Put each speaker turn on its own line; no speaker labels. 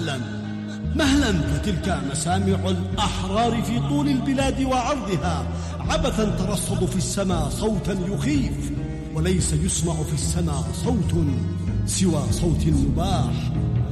مهلا فتلك مسامع الأحرار في طول البلاد وعرضها، عبثا ترصد في السماء صوتا يخيف، وليس يسمع في السماء صوت سوى صوت المباح.